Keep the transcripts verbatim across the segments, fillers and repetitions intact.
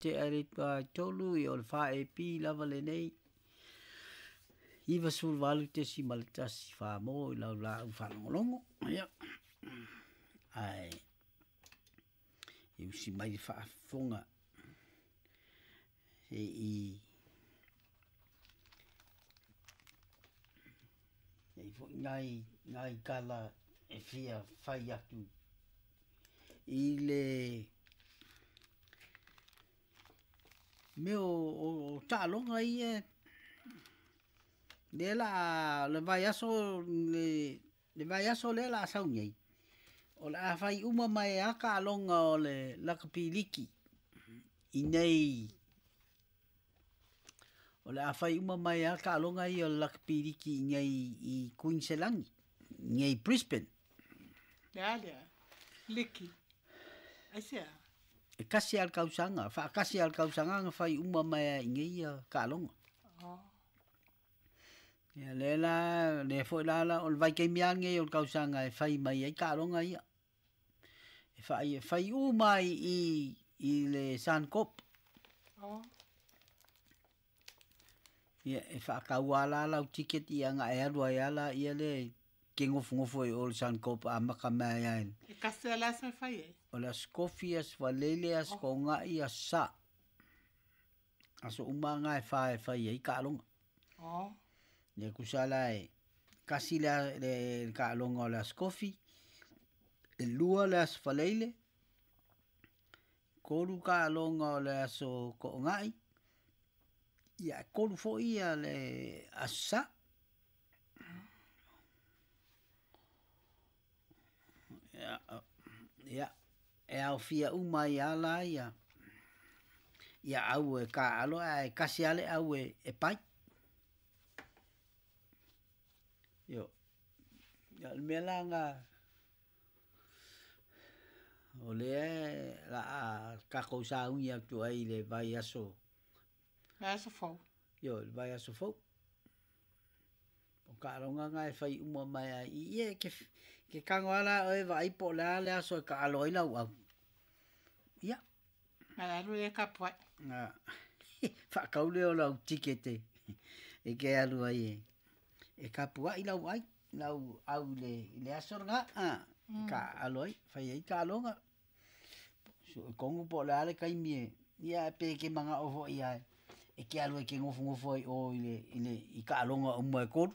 te are pa tolu i o le wha e pi lava le nei. Iwa sul walu te si maletasi wha mo i lau la u whanongolongo. Ia. Ai. I usi mai wha fonga. E i. E i fo ngai, ngai kala e fia whai atu. I le. Me o, o, o tālonga i e. Le la, le vai aso, le, le vai aso le la sau nhei. O le a whai uma mai a ka alonga o le lakapiliki. I nei. O le a whai uma mai a ka alonga i o le lakapiliki i nei i Queenselangi. Nei Brisbane. Lea lea. Liki. Aisea. E kasi al kausanga. Wha kasi al kausanga nga whai uma mai a i nei a ka alonga. Oh. Ya le la le foi la la o vai ke miange o kausanga e fai mai ai ka longa ia. E fai fai u mai i i le Suncorp. Oh. Ya e fa ka wala la o ticket ia nga e alu ia la ia le ke ngof ngof o le Suncorp a maka mai ai. E kasi ala sa fai e. O la scofias valele as ko nga ia sa. Aso uma nga e fai fai ai ka longa. Oh. Le kusala e kasi la le ka longa la scofi e lua la sfaleile koru ka longa la so ko ngai ya koru fo ia le asa ya ya e au fia uma ya la ya ya au e ka alo e kasi ale au e e pai. Yo, ya le melanga o le la ka ko sa unia tu ai le vai aso. Vai aso fo. Yo, le vai aso fo. O ka ronga nga e fai uma mai ai e ke ke kangoala e vai po la le aso ka aloi la au. Ya. Ala lu e ka poi. Na. Fa ka ule o la tikete. E ke alu ai. E ka pua i lau ai, lau au le, le asorga, ah, mm. Ka aloi, fai ai ka alonga. So, e kongu po le ale kai mie, ia pe ke manga ofo i ai, e ke aloi ke ngofu ngofu ai o i le, i le, i ka alonga o mua e koru.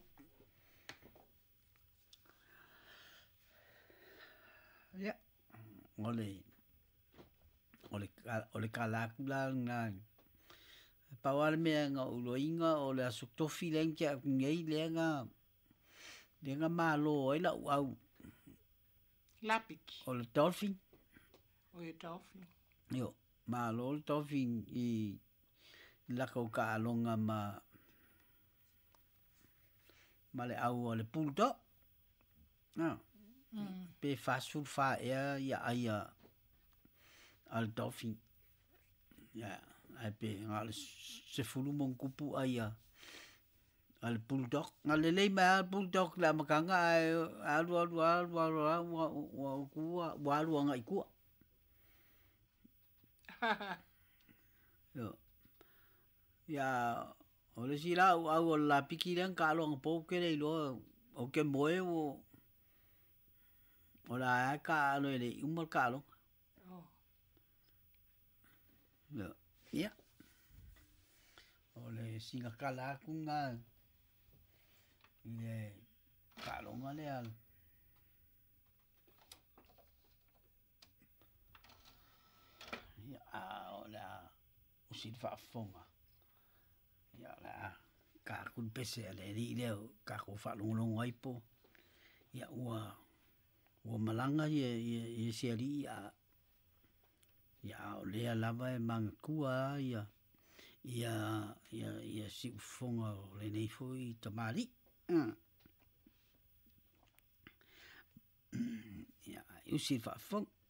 Ia, ole, ole, ole ka lakula nga, pawale mea nga uloinga o le asuk tofi lengkia ngei lenga lenga malo ai la au lapiki o le dolphin o le dolphin yo malo le dolphin i la ko ka longa ma ma le au o le bulldog no mm. Pe fast food fa ya ya ya al dolphin ya ai pe ngal se fulu mon kupu aya al bulldog ngal le ma bulldog la makanga alu alu alu alu wa ku wa alu ngai ku yo ya ole si la au la pikiran ka lo po ke le lo o ke moe o ola ka lo le un ka lo oh yo ya ole singa kala kunga ile kalonga le al ya ola usit fa fonga ya la ka kun pese ale ri le ka ko fa long long ai po ya wa wa malanga ye ye se ri ya ya le lava e mangkua ya ia ia ia si fonga le nei foi tamari mm ya eu si fa fong